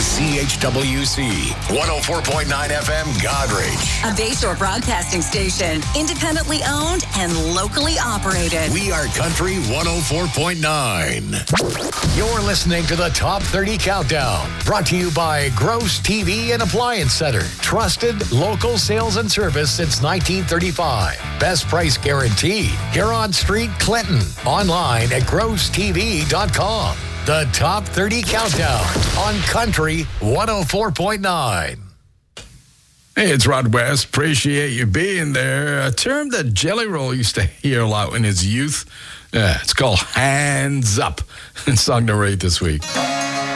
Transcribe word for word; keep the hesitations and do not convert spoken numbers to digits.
C H W C one oh four point nine F M Godrich. A Bayshore broadcasting station, independently owned and locally operated. We are Country one oh four point nine. You're listening to the Top thirty Countdown, brought to you by Gross T V and Appliance Center. Trusted local sales and service since nineteen thirty-five. Best price guaranteed. Huron Street, Clinton. Online at gross t v dot com. The Top thirty Countdown on Country one oh four point nine. Hey, it's Rod West. Appreciate you being there. A term that Jelly Roll used to hear a lot in his youth. Yeah, it's called hands up. Song to rate this week.